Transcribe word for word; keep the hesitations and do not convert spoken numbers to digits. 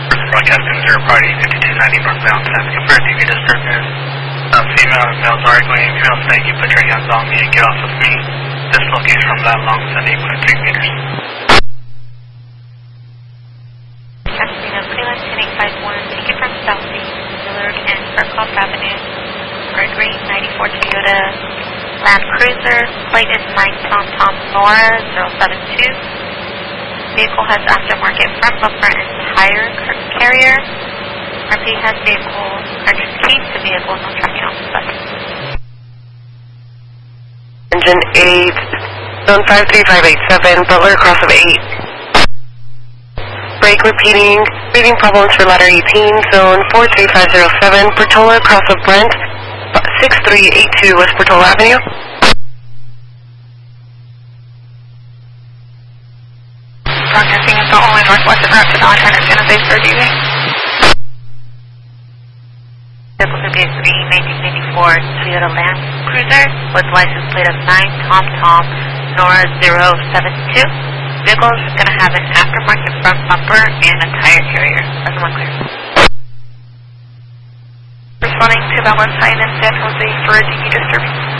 Broadcasting zero party fifty-two ninety northbound San Skipper. T V disturbance. Uh, female and males arguing. Female saying you put your hands on me and get off of me. Dislocates from that long send eight point three meters. Casino Cleveland ten eight five one, ticket from Southeast Willard and Fairclough Avenue. Gregory ninety-four Toyota Land Cruiser. Plate is nine Tom Tom Nora zero seven two. Vehicle has aftermarket front bumper and tire carrier. R P has vehicle purchase keys to vehicle, no tracking on the bus. Engine eight, zone five three five eight seven, Butler cross of eight. Brake repeating, reading problems for ladder eighteen, zone four three five zero seven, Portola cross of Brent, six three eight two West Portola Avenue. Broadcasting is the only northwest of route to the alternate San Jose for D V. Vehicle to be a green nineteen ninety-four Toyota Land Cruiser with license plate of nine Tom Tom Nora zero seven two. Vehicle is going to have an aftermarket front bumper and a tire carrier. That's one clear. Responding to that one sign in San Jose for a D V disturbance.